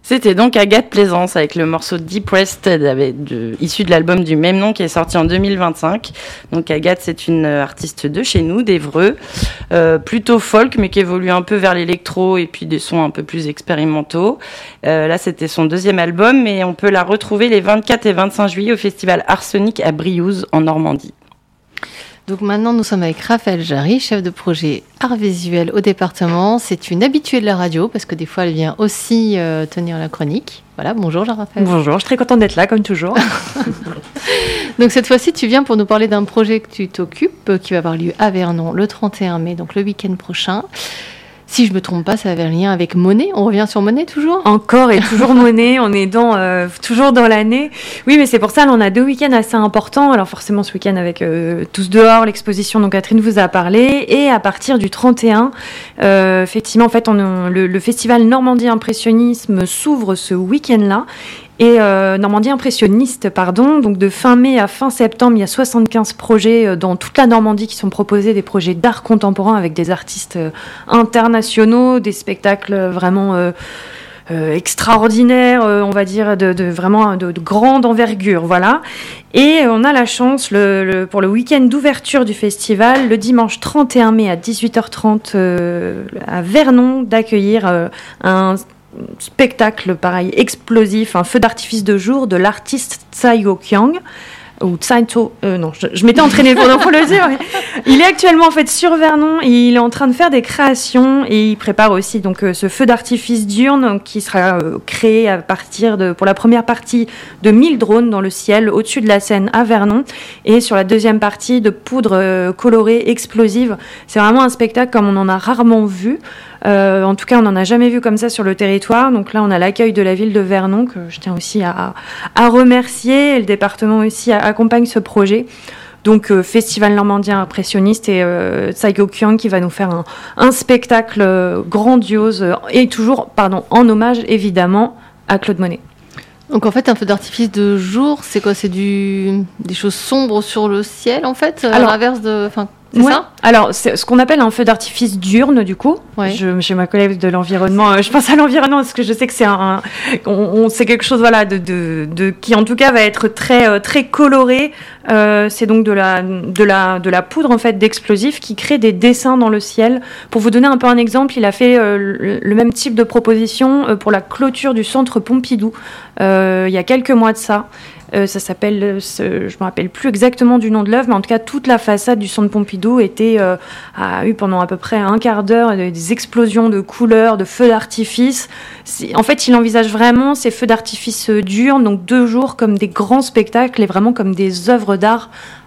C'était donc Agathe Plaisance avec le morceau Depressed issu de l'album du même nom qui est sorti en 2025. Donc Agathe, c'est une artiste de chez nous, d'Évreux, plutôt folk mais qui évolue un peu vers l'électro et puis des sons un peu plus expérimentaux. Là, c'était son deuxième album et on peut la retrouver les 24 et 25 juillet au festival Arsenic à Briouze en Normandie. Donc maintenant, nous sommes avec Raphaël Jarry, chef de projet art visuel au département. C'est une habituée de la radio parce que des fois, elle vient aussi tenir la chronique. Voilà, bonjour Jean-Raphaël. Bonjour, je suis très contente d'être là, comme toujours. Donc cette fois-ci, tu viens pour nous parler d'un projet que tu t'occupes, qui va avoir lieu à Vernon le 31 mai, donc le week-end prochain. Si je ne me trompe pas, ça avait un lien avec Monet. On revient sur Monet toujours ? Encore et toujours Monet, on est toujours dans l'année. Oui, mais c'est pour ça, là, on a 2 week-ends assez importants. Alors forcément, ce week-end avec Tous dehors, l'exposition dont Catherine vous a parlé. Et à partir du 31, effectivement, en fait, le festival Normandie Impressionnisme s'ouvre ce week-end-là. Et Normandie impressionniste, donc de fin mai à fin septembre, il y a 75 projets dans toute la Normandie qui sont proposés, des projets d'art contemporain avec des artistes internationaux, des spectacles vraiment extraordinaires, on va dire, vraiment de grande envergure, voilà. Et on a la chance, pour le week-end d'ouverture du festival, le dimanche 31 mai à 18h30 à Vernon, d'accueillir un spectacle pareil explosif, un feu d'artifice de jour de l'artiste Tsai Ho-kyung ou Tsaito, non, je m'étais entraînée pour le dire. Mais il est actuellement en fait sur Vernon et il est en train de faire des créations et il prépare aussi donc ce feu d'artifice diurne qui sera créé à partir pour la première partie de 1000 drones dans le ciel au-dessus de la Seine à Vernon et sur la deuxième partie de poudre colorée explosive. C'est vraiment un spectacle comme on en a rarement vu. En tout cas, on n'en a jamais vu comme ça sur le territoire. Donc là, on a l'accueil de la ville de Vernon, que je tiens aussi à remercier. Et le département aussi accompagne ce projet. Donc, Festival Normandie Impressionniste et Tsai Ho-kyung qui va nous faire un spectacle grandiose et toujours, en hommage évidemment à Claude Monet. Donc en fait, un feu d'artifice de jour, c'est quoi ? C'est des choses sombres sur le ciel, en fait, à l'inverse de... C'est ça ? Alors, c'est ce qu'on appelle un feu d'artifice diurne, du coup. Ouais. Chez ma collègue de l'environnement, je pense à l'environnement parce que je sais que c'est c'est quelque chose, voilà, qui en tout cas va être très, très coloré. C'est donc de la poudre, en fait, d'explosifs qui crée des dessins dans le ciel. Pour vous donner un peu un exemple, il a fait le même type de proposition pour la clôture du centre Pompidou il y a quelques mois de ça. Ça s'appelle, je me rappelle plus exactement du nom de l'œuvre, mais en tout cas toute la façade du centre Pompidou a eu pendant à peu près un quart d'heure des explosions de couleurs, de feux d'artifice. En fait, il envisage vraiment ces feux d'artifice diurnes, donc 2 jours comme des grands spectacles et vraiment comme des œuvres d'art